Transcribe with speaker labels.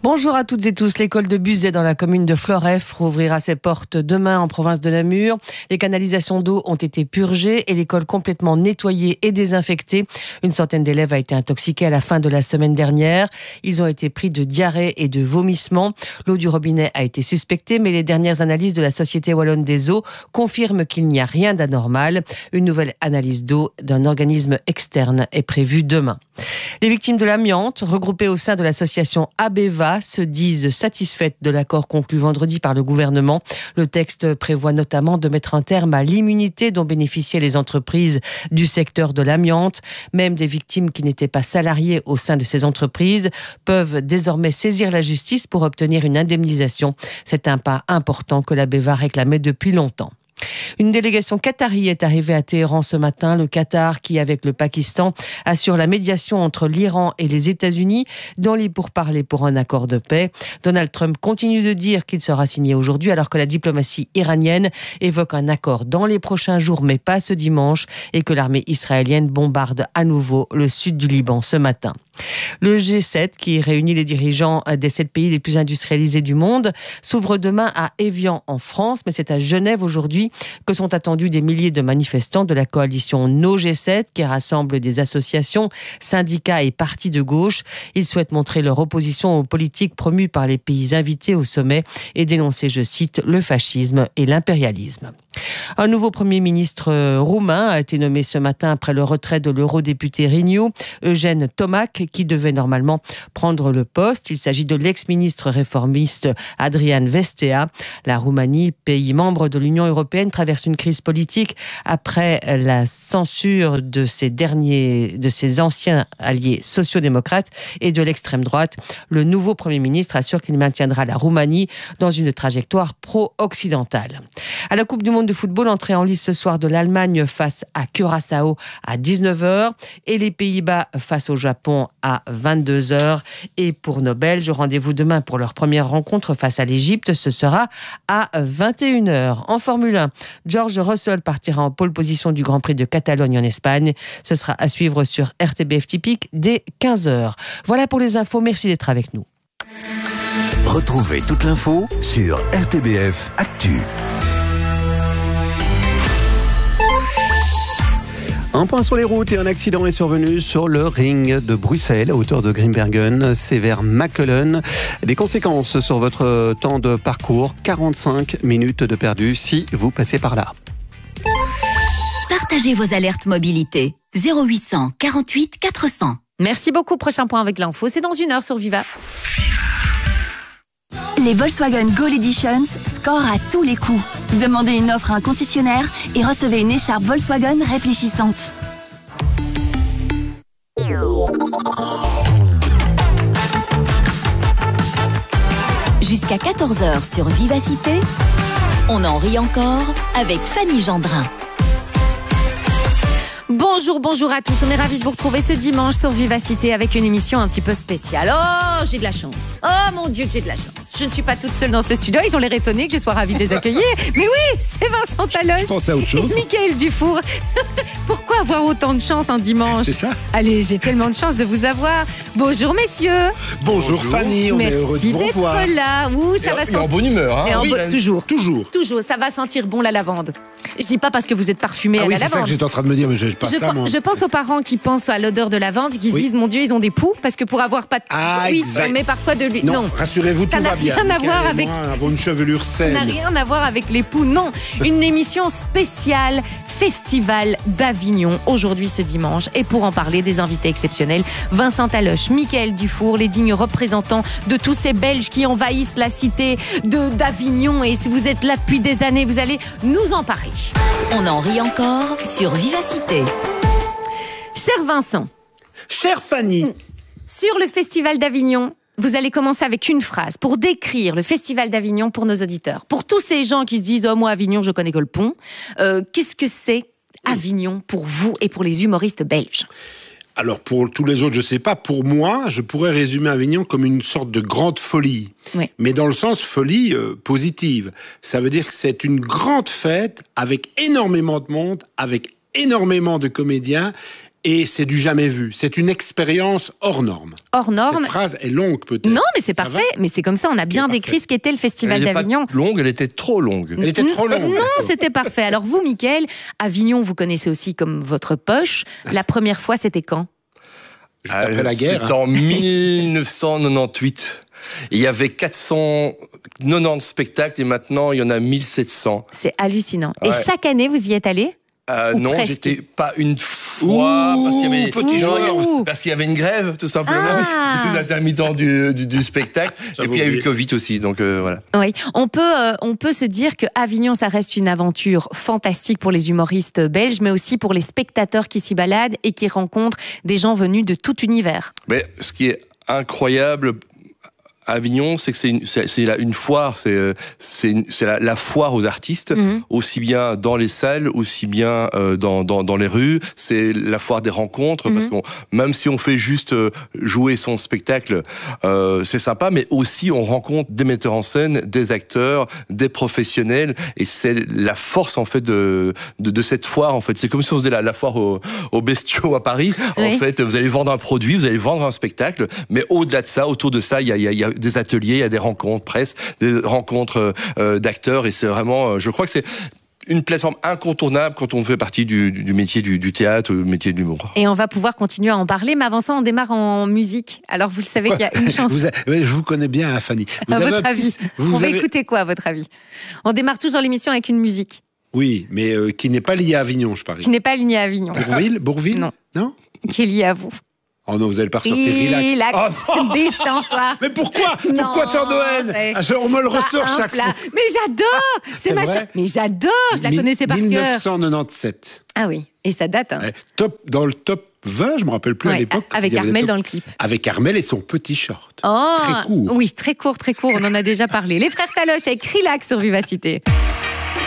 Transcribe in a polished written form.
Speaker 1: Bonjour à toutes et tous. L'école de Buzet dans la commune de Floreffe rouvrira ses portes demain en province de Namur. Les canalisations d'eau ont été purgées et l'école complètement nettoyée et désinfectée. Une centaine d'élèves a été intoxiquée à la fin de la semaine dernière. Ils ont été pris de diarrhée et de vomissements. L'eau du robinet a été suspectée, mais les dernières analyses de la Société Wallonne des Eaux confirment qu'il n'y a rien d'anormal. Une nouvelle analyse d'eau d'un organisme externe est prévue demain. Les victimes de l'amiante, regroupées au sein de l'association ABEVA, se disent satisfaites de l'accord conclu vendredi par le gouvernement. Le texte prévoit notamment de mettre un terme à l'immunité dont bénéficiaient les entreprises du secteur de l'amiante. Même des victimes qui n'étaient pas salariées au sein de ces entreprises peuvent désormais saisir la justice pour obtenir une indemnisation. C'est un pas important que l'ABEVA réclamait depuis longtemps. Une délégation qatari est arrivée à Téhéran ce matin. Le Qatar, qui avec le Pakistan assure la médiation entre l'Iran et les États-Unis dans les pourparlers pour un accord de paix. Donald Trump continue de dire qu'il sera signé aujourd'hui alors que la diplomatie iranienne évoque un accord dans les prochains jours mais pas ce dimanche et que l'armée israélienne bombarde à nouveau le sud du Liban ce matin. Le G7, qui réunit les dirigeants des 7 pays les plus industrialisés du monde, s'ouvre demain à Évian en France, mais c'est à Genève aujourd'hui que sont attendus des milliers de manifestants de la coalition No G7 qui rassemble des associations, syndicats et partis de gauche. Ils souhaitent montrer leur opposition aux politiques promues par les pays invités au sommet et dénoncer, je cite, le fascisme et l'impérialisme. Un nouveau Premier ministre roumain a été nommé ce matin après le retrait de l'eurodéputé Renew, Eugène Tomac, qui devait normalement prendre le poste. Il s'agit de l'ex-ministre réformiste Adrian Vestea. La Roumanie, pays membre de l'Union européenne, traverse une crise politique après la censure de ses anciens alliés sociaux-démocrates et de l'extrême droite. Le nouveau Premier ministre assure qu'il maintiendra la Roumanie dans une trajectoire pro-occidentale. À la Coupe du Monde de football, entrée en lice ce soir de l'Allemagne face à Curaçao à 19h et les Pays-Bas face au Japon à 22h. Et pour nos Belges, rendez-vous demain pour leur première rencontre face à l'Égypte. Ce sera à 21h. En Formule 1, George Russell partira en pole position du Grand Prix de Catalogne en Espagne. Ce sera à suivre sur RTBF Typique dès 15h. Voilà pour les infos. Merci d'être avec nous.
Speaker 2: Retrouvez toute l'info sur RTBF Actu.
Speaker 3: Un point sur les routes et un accident est survenu sur le ring de Bruxelles, à hauteur de Grimbergen, c'est vers Mechelen. Les conséquences sur votre temps de parcours, 45 minutes de perdu si vous passez par là.
Speaker 4: Partagez vos alertes mobilité. 0800 48 400.
Speaker 5: Merci beaucoup. Prochain point avec l'info, c'est dans 1 heure sur Viva.
Speaker 4: Les Volkswagen Gold Editions scorent à tous les coups. Demandez une offre à un concessionnaire et recevez une écharpe Volkswagen réfléchissante. Jusqu'à 14h sur Vivacité, on en rit encore avec Fanny Gendrin.
Speaker 5: Bonjour à tous, on est ravis de vous retrouver ce dimanche sur Vivacité avec une émission un petit peu spéciale. Oh, j'ai de la chance. Oh mon Dieu que j'ai de la chance. Je ne suis pas toute seule dans ce studio, ils ont l'air étonnés que je sois ravie de les accueillir. Mais oui, c'est Vincent Taloche.
Speaker 6: Je pensais à autre chose.
Speaker 5: Et Mickaël Dufour. Pourquoi avoir autant de chance un dimanche?
Speaker 6: C'est ça.
Speaker 5: Allez, j'ai tellement de chance de vous avoir. Bonjour messieurs.
Speaker 6: Bonjour Fanny, on est heureux de vous revoir.
Speaker 5: Merci d'être là. Ouh, ça va
Speaker 6: et en bonne humeur, hein.
Speaker 5: Toujours.
Speaker 6: Toujours.
Speaker 5: Ça va sentir bon la lavande. Je dis pas parce que vous êtes parfumé à la
Speaker 6: c'est
Speaker 5: lavande.
Speaker 6: ça que j'étais en train de me dire, mais je pas ça, moi.
Speaker 5: Je pense aux parents qui pensent à l'odeur de lavande, qui se disent, mon Dieu, ils ont des poux, parce que pour avoir pas de...
Speaker 6: exact.
Speaker 5: on met parfois de l'huile.
Speaker 6: Non, rassurez-vous, tout va bien.
Speaker 5: Ça n'a rien à voir avec...
Speaker 6: Avoir une chevelure saine.
Speaker 5: Ça n'a rien à voir avec les poux, non. Une émission spéciale Festival d'Avignon, aujourd'hui ce dimanche. Et pour en parler, des invités exceptionnels, Vincent Taloche, Mickaël Dufour, les dignes représentants de tous ces Belges qui envahissent la cité d'Avignon. Et si vous êtes là depuis des années, vous allez nous en parler.
Speaker 4: On en rit encore sur Vivacité.
Speaker 5: Cher Vincent.
Speaker 6: Chère Fanny.
Speaker 5: Sur le Festival d'Avignon, vous allez commencer avec une phrase pour décrire le Festival d'Avignon pour nos auditeurs. Pour tous ces gens qui se disent « Oh, moi, Avignon, je connais que le pont », qu'est-ce que c'est Avignon pour vous et pour les humoristes belges ?
Speaker 6: Alors, pour tous les autres, je sais pas. Pour moi, je pourrais résumer Avignon comme une sorte de grande folie.
Speaker 5: Oui.
Speaker 6: Mais dans le sens folie positive. Ça veut dire que c'est une grande fête avec énormément de monde, avec énormément de comédiens et c'est du jamais vu. C'est une expérience hors norme.
Speaker 5: Hors norme.
Speaker 6: Cette phrase est longue peut-être.
Speaker 5: Non, mais c'est
Speaker 6: Ça
Speaker 5: parfait. Mais c'est comme ça, on a bien décrit ce qu'était le Festival
Speaker 7: Elle n'est
Speaker 5: d'Avignon.
Speaker 7: pas longue, elle était trop longue.
Speaker 6: Elle était trop longue.
Speaker 5: Non, c'était parfait. Alors vous, Mickaël, Avignon, vous connaissez aussi comme votre poche. La première fois, c'était quand ?
Speaker 6: Juste après la guerre.
Speaker 7: C'est en 1998. Il y avait 490 spectacles et maintenant il y en a 1700.
Speaker 5: C'est hallucinant. Et
Speaker 7: Ouais.
Speaker 5: chaque année, vous y êtes allé ? Ou
Speaker 7: Non,
Speaker 5: presque.
Speaker 7: j'étais pas une fois parce qu'il y avait une grève tout simplement des intermittents du spectacle et puis il y a eu le Covid aussi donc voilà.
Speaker 5: Oui, on peut se dire que Avignon, ça reste une aventure fantastique pour les humoristes belges, mais aussi pour les spectateurs qui s'y baladent et qui rencontrent des gens venus de tout univers.
Speaker 7: Mais ce qui est incroyable à Avignon, c'est que c'est une foire, c'est la foire aux artistes, aussi bien dans les salles, aussi bien dans les rues. C'est la foire des rencontres, parce que même si on fait juste jouer son spectacle, c'est sympa, mais aussi on rencontre des metteurs en scène, des acteurs, des professionnels, et c'est la force en fait de cette foire. En fait, c'est comme si on faisait la foire aux bestiaux à Paris. Oui. En fait, vous allez vendre un produit, vous allez vendre un spectacle, mais au-delà de ça, autour de ça, il y a des ateliers, il y a des rencontres presse, des rencontres d'acteurs, et c'est vraiment, je crois que c'est une plateforme incontournable quand on fait partie du métier du théâtre, du métier de l'humour.
Speaker 5: Et on va pouvoir continuer à en parler, mais avant ça, on démarre en musique. Alors, vous le savez qu'il y a une chanson.
Speaker 6: Je vous connais bien, Fanny.
Speaker 5: À votre avis, on va écouter quoi, à votre avis ? On démarre toujours l'émission avec une musique.
Speaker 6: Oui, mais qui n'est pas liée à Avignon, je parie.
Speaker 5: Qui n'est pas liée à Avignon.
Speaker 6: Bourvil ?
Speaker 5: Non. Qui est liée à vous.
Speaker 6: Oh non, vous allez pas ressortir relax.
Speaker 5: Détends-toi.
Speaker 6: Mais pourquoi tant de haine ? On me le ressort chaque fois.
Speaker 5: Mais j'adore. C'est ma Mais j'adore. Je la connaissais par cœur.
Speaker 6: 1997.
Speaker 5: Ah oui. Et ça date. Hein.
Speaker 6: Dans le top 20, je me rappelle plus à l'époque.
Speaker 5: Avec Armel dans le clip.
Speaker 6: Avec Armel et son petit short.
Speaker 5: Oh,
Speaker 6: très court.
Speaker 5: Oui, très court. On en a déjà parlé. Les frères Taloche avec Relax sur Vivacité.